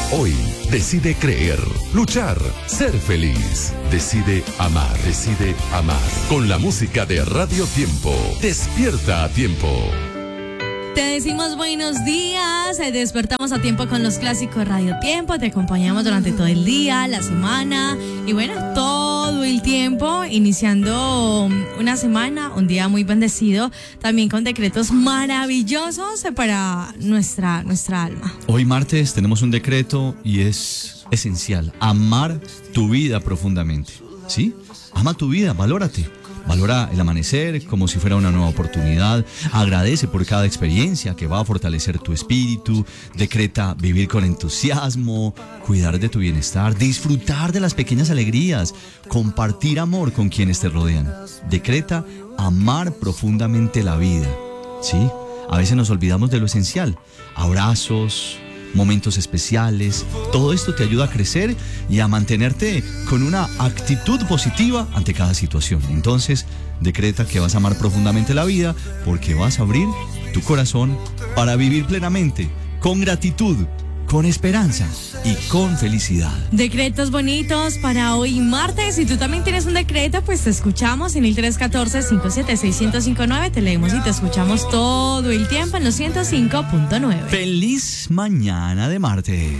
Hoy decide creer, luchar, ser feliz. Decide amar, decide amar. Con la música de Radio Tiempo. Despierta a tiempo. Te decimos buenos días, despertamos a tiempo con los clásicos Radio Tiempo, te acompañamos durante todo el día, la semana y bueno, todo el tiempo, iniciando una semana, un día muy bendecido, también con decretos maravillosos para nuestra alma. Hoy martes tenemos un decreto y es esencial, amar tu vida profundamente, ¿sí? Ama tu vida, valórate. Valora el amanecer como si fuera una nueva oportunidad. Agradece por cada experiencia que va a fortalecer tu espíritu. Decreta vivir con entusiasmo, cuidar de tu bienestar, disfrutar de las pequeñas alegrías, compartir amor con quienes te rodean. Decreta amar profundamente la vida, ¿sí? A veces nos olvidamos de lo esencial. Abrazos, momentos especiales, todo esto te ayuda a crecer y a mantenerte con una actitud positiva ante cada situación. Entonces, decreta que vas a amar profundamente la vida porque vas a abrir tu corazón para vivir plenamente, con gratitud, con esperanza y con felicidad. Decretos bonitos para hoy martes. Si tú también tienes un decreto, pues te escuchamos en el 314-576-1059. Te leemos y te escuchamos todo el tiempo en los 105.9. ¡Feliz mañana de martes!